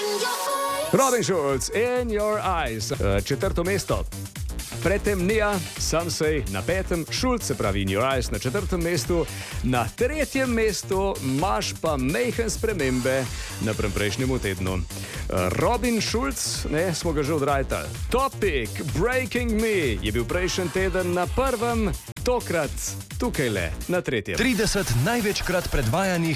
Robin Schulz, In Your Eyes, četrto mesto. Predtem Nia, Somsay na petem, Schulz, se pravi In Your Eyes na četrtem mestu, na tretjem mestu imaš pa majhen spremembe napram prejšnjemu tednu. Robin Schulz, ne, smo ga že odrajtali. Topic, Breaking Me, je bil prejšnji teden na prvem, tokrat tukaj le na tretjem. 30 največkrat predvajanih